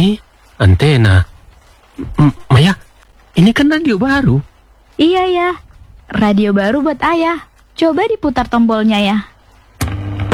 Ini antena. Maya, ini kan radio baru. Iya ya, radio baru buat ayah. Coba diputar tombolnya ya.